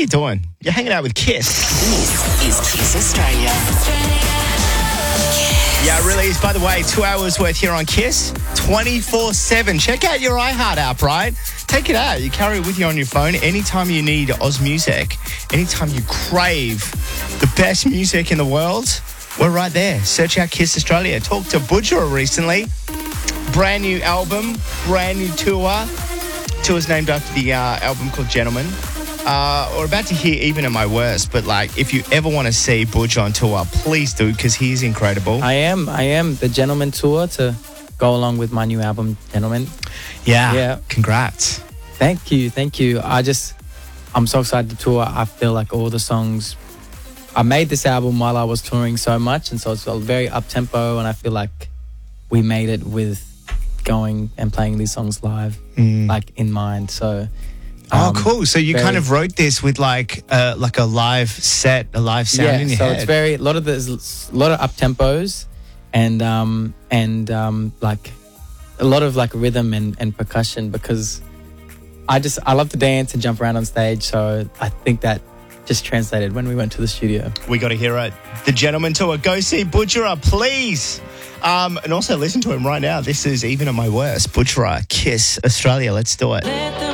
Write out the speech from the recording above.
you doing? You're hanging out with Kiss. This is Kiss Australia. Yeah, it really is. By the way, 2 hours worth here on Kiss, 24/7. Check out your iHeart app, right? Take it out. You carry it with you on your phone anytime you need Oz music. Anytime you crave the best music in the world, we're right there. Search out Kiss Australia. Talked to Budgerah recently. Brand new album, brand new tour. Tour's named after the album called Gentleman. We're about to hear Even at My Worst, but like, if you ever want to see Budge on tour, please do, because he is incredible. I am. The Gentleman Tour to go along with my new album, Gentleman. Yeah. Congrats. Thank you. I'm so excited to tour. I feel like all the songs, I made this album while I was touring so much, and so it's very up-tempo, and I feel like we made it with going and playing these songs live, like in mind. So, cool. So you kind of wrote this with like a live set, a live sound in your head. So it's a lot of up tempos, and like a lot of like rhythm and percussion, because I love to dance and jump around on stage. So I think that just translated when we went to the studio. We got to hear it. The Gentleman Tour. Go see Budgerah, please. And also listen to him right now. This is Even at My Worst. Budgerah, Kiss Australia. Let's do it.